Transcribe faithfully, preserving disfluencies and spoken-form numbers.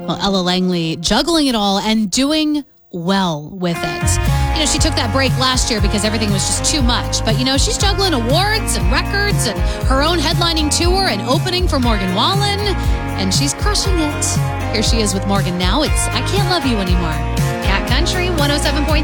Well, Ella Langley juggling it all and doing well with it. You know, she took that break last year because everything was just too much. But, you know, she's juggling awards and records and her own headlining tour and opening for Morgan Wallen. And she's crushing it. Here she is with Morgan now. It's I Can't Love You Anymore. Cat Country one oh seven point three.